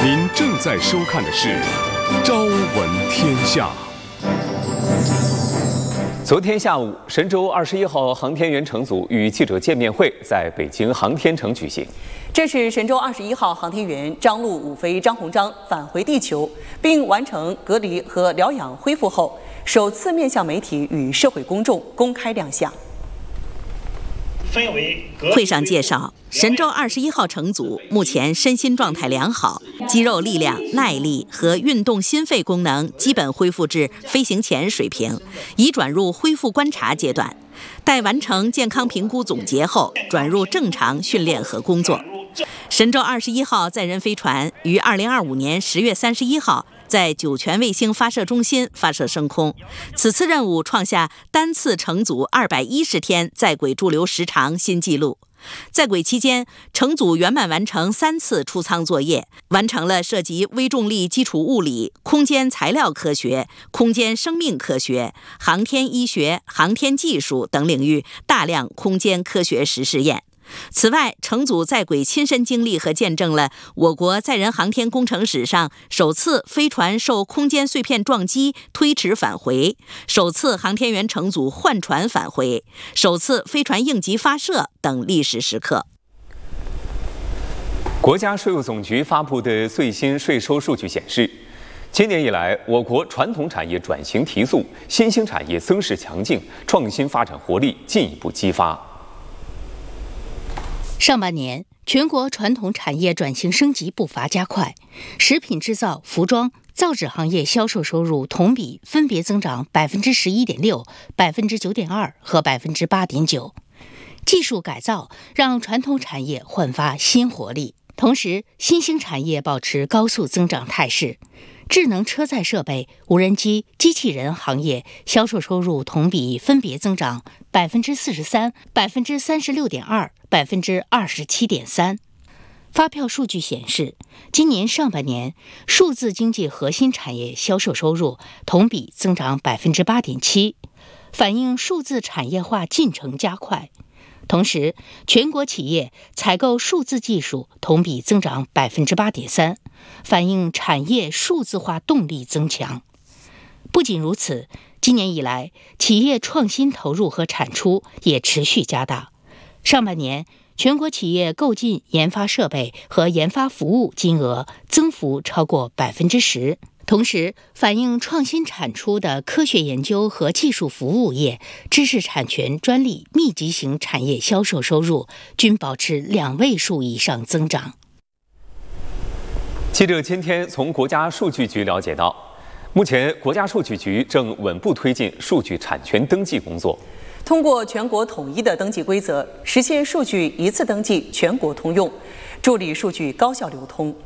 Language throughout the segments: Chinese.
您正在收看的是《朝闻天下》。 昨天下午，神舟21号航天员乘组与记者见面会在北京航天城举行。 这是神舟21号航天员张陆、武飞、张鸿章返回地球，并完成隔离和疗养恢复后，首次面向媒体与社会公众公开亮相。 会上介绍，神舟21号乘组目前身心状态良好，肌肉力量、耐力和运动心肺功能基本恢复至飞行前水平，已转入恢复观察阶段。待完成健康评估总结后，转入正常训练和工作。神舟21号载人飞船于2025年10月31号在酒泉卫星发射中心发射升空，此次任务创下单次乘组210天在轨驻留时长新纪录。在轨期间，乘组圆满完成3次出舱作业，完成了涉及微重力基础物理、空间材料科学、空间生命科学、航天医学、航天技术等领域大量空间科学实试验。此外，乘组在轨亲身经历和见证了我国载人航天工程史上首次飞船受空间碎片撞击推迟返回，首次航天员乘组换船返回，首次飞船应急发射等历史时刻。 国家税务总局发布的最新税收数据显示，今年以来，我国传统产业转型提速，新兴产业增势强劲，创新发展活力进一步激发。 上半年，全国传统产业转型升级步伐加快，食品制造、服装、造纸行业销售收入同比分别增长11.6%、9.2%和8.9%。技术改造让传统产业焕发新活力，同时新兴产业保持高速增长态势。智能车载设备、无人机、机器人行业销售收入同比分别增长43%、36.2%、27.3%。发票数据显示，今年上半年数字经济核心产业销售收入同比增长8.7%，反映数字产业化进程加快。同时，全国企业采购数字技术同比增长8.3%，反映产业数字化动力增强。不仅如此，今年以来，企业创新投入和产出也持续加大。上半年，全国企业购进研发设备和研发服务金额增幅超过10%。同时，反映创新产出的科学研究和技术服务业、知识产权专利密集型产业销售收入均保持2位数以上增长。 记者今天从国家数据局了解到，目前国家数据局正稳步推进数据产权登记工作， 通过全国统一的登记规则，实现数据一次登记全国通用，助力数据高效流通。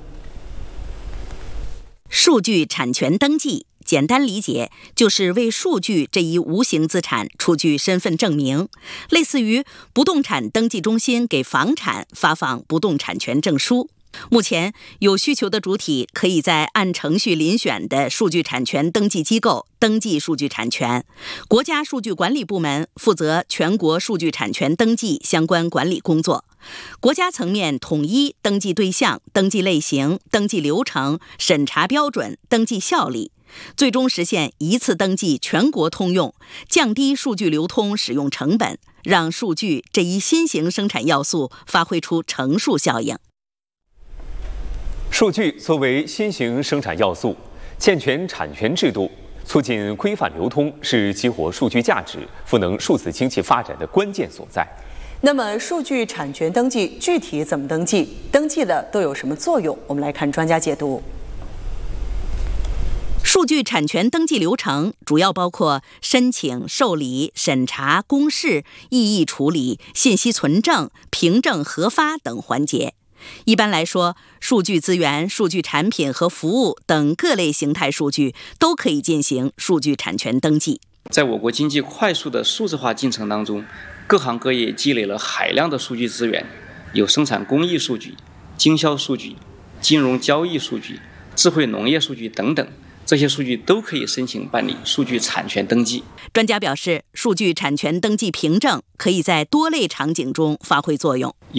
数据产权登记，简单理解就是为数据这一无形资产出具身份证明，类似于不动产登记中心给房产发放不动产权证书。目前，有需求的主体可以在按程序遴选的数据产权登记机构登记数据产权，国家数据管理部门负责全国数据产权登记相关管理工作。国家层面统一登记对象、登记类型、登记流程、审查标准、登记效力，最终实现一次登记全国通用，降低数据流通使用成本，让数据这一新型生产要素发挥出乘数效应。 数据作为新型生产要素，健全产权制度，促进规范流通，是激活数据价值、赋能数字经济发展的关键所在。 那么，数据产权登记具体怎么登记？登记的都有什么作用？我们来看专家解读。 数据产权登记流程主要包括申请、受理、审查、公示、异议处理、信息存证、凭证核发等环节。一般来说，数据资源、数据产品和服务等各类形态数据都可以进行数据产权登记。 在我国经济快速的数字化进程当中，各行各业积累了海量的数据资源，有生产工艺数据、经销数据、金融交易数据、智慧农业数据等等，这些数据都可以申请办理数据产权登记。 专家表示，数据产权登记凭证可以在多类场景中发挥作用。